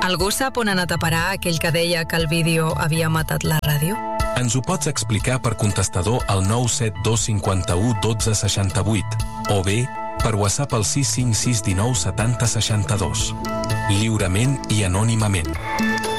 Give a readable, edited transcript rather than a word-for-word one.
Algú sap on ha anat a parar aquell que deia que el vídeo havia matat la ràdio? Ens ho pots explicar per contestador al 972 51 12 68 o bé per WhatsApp al 656 19 70 62. Lliurement i anònimament.